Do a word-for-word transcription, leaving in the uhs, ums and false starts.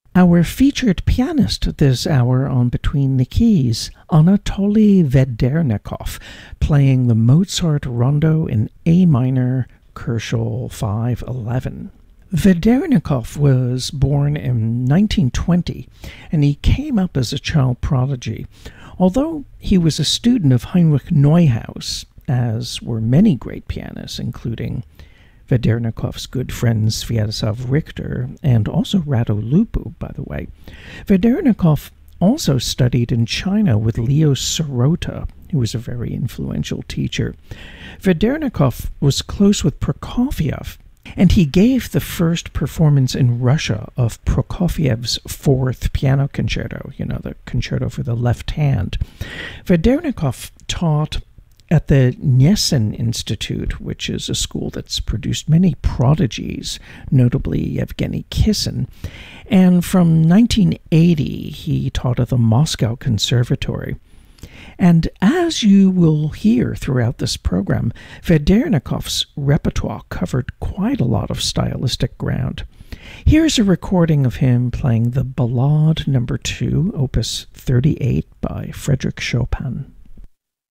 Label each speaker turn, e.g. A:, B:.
A: Our featured pianist this hour on Between the Keys, Anatoly Vedernikov, playing the Mozart Rondo in A minor, Koshel five eleven. Vedernikov was born in nineteen twenty, and he came up as a child prodigy. Although he was a student of Heinrich Neuhaus, as were many great pianists, including Vedernikov's good friend Sviatoslav Richter, and also Rado Lupu, by the way. Vedernikov also studied in China with Leo Sirota, who was a very influential teacher. Vedernikov was close with Prokofiev, and he gave the first performance in Russia of Prokofiev's Fourth Piano Concerto, you know, the concerto for the left hand. Vedernikov taught at the Gnesen Institute, which is a school that's produced many prodigies, notably Yevgeny Kissin. And from nineteen eighty, he taught at the Moscow Conservatory. And as you will hear throughout this program, Vedernikov's repertoire covered quite a lot of stylistic ground. Here's a recording of him playing the Ballade number two, opus thirty-eight by Frédéric Chopin.